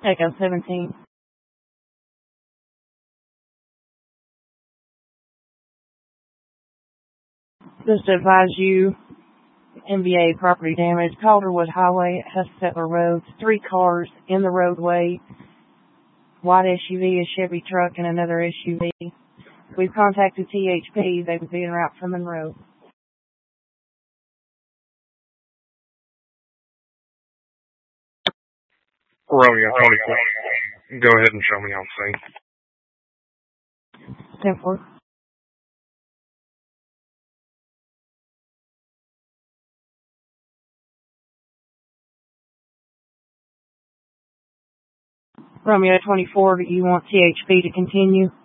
Echo 17. Just to advise you, NBA property damage, Calderwood Highway at Hustetler Road, 3 cars in the roadway, white SUV, a Chevy truck, and another SUV. We've contacted THP. They would be en route from Monroe. Romeo 24. Go ahead and show me on scene. 10-4. Romeo 24, do you want THP to continue?